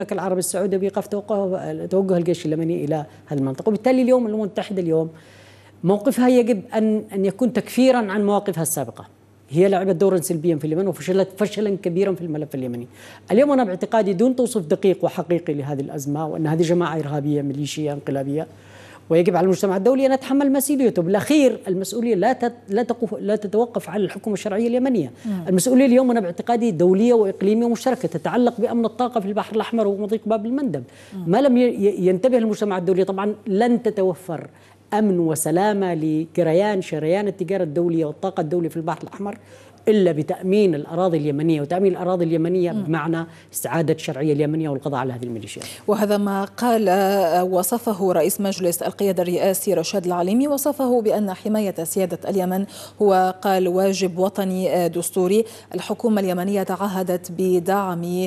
العربي السعودي بإيقاف توجه الجيش اليمني إلى هذه المنطقة. وبالتالي اليوم الأمم المتحدة اليوم موقفها يجب أن يكون تكفيرا عن مواقفها السابقة. هي لعبت دورا سلبيا في اليمن وفشلت فشلا كبيرا في الملف اليمني. اليوم أنا باعتقادي دون توصيف دقيق وحقيقي لهذه الأزمة، وأن هذه جماعة إرهابية ميليشيا انقلابية، ويجب على المجتمع الدولي أن يتحمل مسؤوليته. بالأخير المسؤولية لا تتوقف على الحكومة الشرعية اليمنية. المسؤولية اليوم أنا باعتقادي دولية وإقليمية ومشتركة، تتعلق بأمن الطاقة في البحر الأحمر ومضيق باب المندب. ما لم ينتبه المجتمع الدولي طبعا لن تتوفر أمن وسلامة لجريان شريان التجارة الدولية والطاقة الدولية في البحر الأحمر إلا بتأمين الأراضي اليمنية، وتأمين الأراضي اليمنية بمعنى استعادة الشرعية اليمنية والقضاء على هذه الميليشيات. وهذا ما قال وصفه رئيس مجلس القيادة الرئاسي رشاد العليمي، وصفه بأن حماية سيادة اليمن هو قال واجب وطني دستوري. الحكومة اليمنية تعهدت بدعم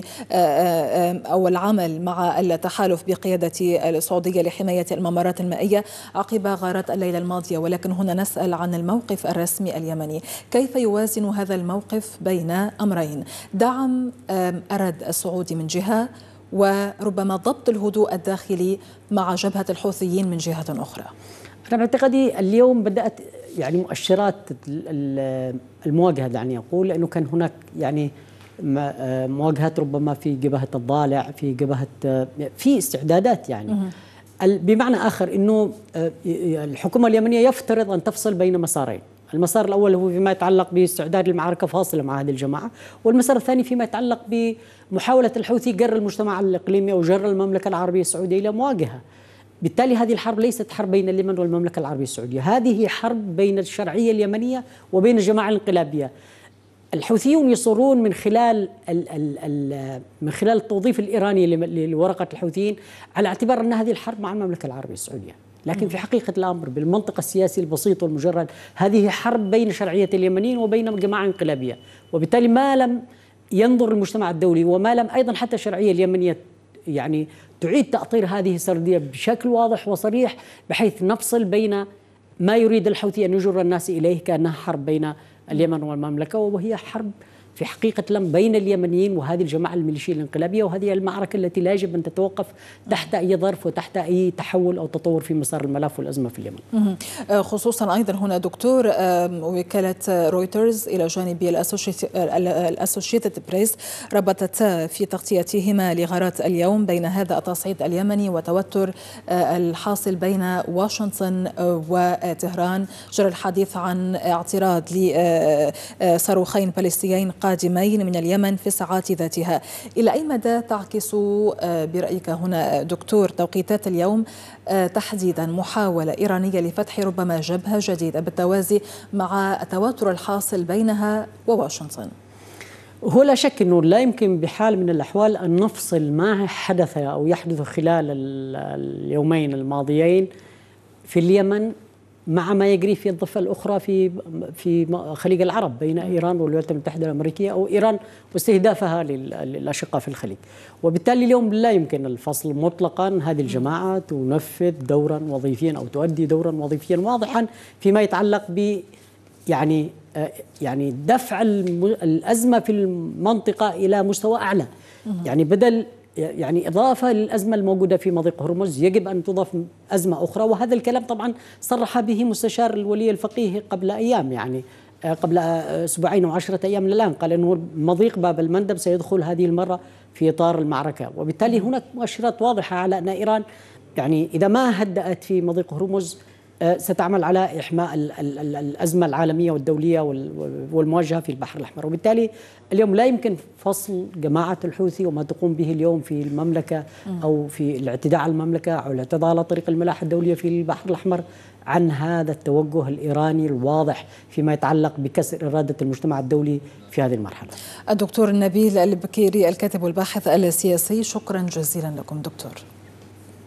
أو العمل مع التحالف بقيادة السعودية لحماية الممرات المائية عقب غارات الليلة الماضية، ولكن هنا نسأل عن الموقف الرسمي اليمني. كيف يوازن هذا الموقف بين أمرين: دعم أرد السعودي من جهة، وربما ضبط الهدوء الداخلي مع جبهة الحوثيين من جهة أخرى؟ أنا باعتقادي اليوم بدأت يعني مؤشرات المواجهة، دعني أقول، لأنه كان هناك يعني مواجهات ربما في جبهة الضالع، في جبهة في استعدادات يعني بمعنى آخر أنه الحكومة اليمنية يفترض أن تفصل بين مسارين. المسار الأول هو فيما يتعلق باستعداد المعركة فاصلة مع هذه الجماعة، والمسار الثاني فيما يتعلق بمحاولة الحوثي جر المجتمع الإقليمي أو جر المملكة العربية السعودية إلى مواجهة. بالتالي هذه الحرب ليست حرب بين اليمن والمملكة العربية السعودية، هذه حرب بين الشرعية اليمنية وبين الجماعة الانقلابية. الحوثيون يصرون من خلال التوظيف الإيراني لورقة الحوثيين على اعتبار أن هذه الحرب مع المملكة العربية السعودية، لكن في حقيقة الأمر بالمنطق السياسي البسيط والمجرد هذه حرب بين شرعية اليمنيين وبين جماعة انقلابية. وبالتالي ما لم ينظر المجتمع الدولي وما لم أيضا حتى الشرعية اليمنية يعني تعيد تأطير هذه السردية بشكل واضح وصريح، بحيث نفصل بين ما يريد الحوثي أن يجر الناس إليه كأنها حرب بين اليمن والمملكة، وهي حرب في حقيقة الأمر بين اليمنيين وهذه الجماعة الميليشية الانقلابية. وهذه المعركة التي لا يجب أن تتوقف تحت أي ظرف وتحت أي تحول أو تطور في مسار الملف والأزمة في اليمن. خصوصا أيضا هنا دكتور، وكالة رويترز إلى جانب الأسوشيتد بريس ربطت في تغطيتهما لغارات اليوم بين هذا التصعيد اليمني وتوتر الحاصل بين واشنطن وطهران. جرى الحديث عن اعتراض لصاروخين باليستيين قادمين من اليمن في الساعات ذاتها. إلى أي مدى تعكس برأيك هنا دكتور توقيتات اليوم تحديدا محاولة إيرانية لفتح ربما جبهة جديدة بالتوازي مع التوتر الحاصل بينها وواشنطن؟ هو لا شك أنه لا يمكن بحال من الأحوال أن نفصل ما حدث أو يحدث خلال اليومين الماضيين في اليمن مع ما يجري في الضفة الأخرى في خليج العرب بين إيران والولايات المتحدة الأمريكية، أو إيران واستهدافها للأشقاء في الخليج. وبالتالي اليوم لا يمكن الفصل مطلقا. هذه الجماعة تنفذ دورا وظيفيا أو تؤدي دورا وظيفيا واضحا فيما يتعلق ب يعني دفع الأزمة في المنطقة إلى مستوى أعلى. يعني بدل يعني إضافة للأزمة الموجودة في مضيق هرمز يجب أن تضاف أزمة أخرى. وهذا الكلام طبعا صرح به مستشار الولي الفقيه قبل أيام، يعني قبل أسبوعين و10 أيام من الآن، قال أنه مضيق باب المندب سيدخل هذه المرة في إطار المعركة. وبالتالي هناك مؤشرات واضحة على أن إيران يعني إذا ما هدأت في مضيق هرمز ستعمل على إحماء الأزمة العالمية والدولية والمواجهة في البحر الأحمر. وبالتالي اليوم لا يمكن فصل جماعة الحوثي وما تقوم به اليوم في المملكة أو في الاعتداء على المملكة أو الاعتداء على طريق الملاحة الدولية في البحر الأحمر عن هذا التوجه الإيراني الواضح فيما يتعلق بكسر إرادة المجتمع الدولي في هذه المرحلة. الدكتور نبيل البكيري الكاتب والباحث السياسي، شكرا جزيلا لكم دكتور.